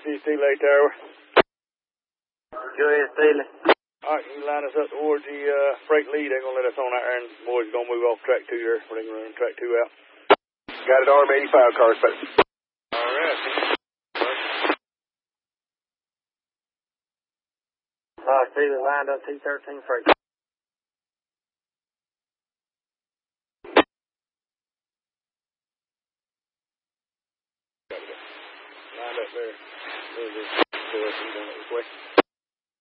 see Steely Tower. Go ahead, Steely. Alright, you line us up towards the freight lead. They're going to let us on out there, and the boys are going to move off track 2 here. We're going to run track 2 out. Got it, Arm 85 car space. Alright. Steely lined up T13 freight. Lined up there. There's this way.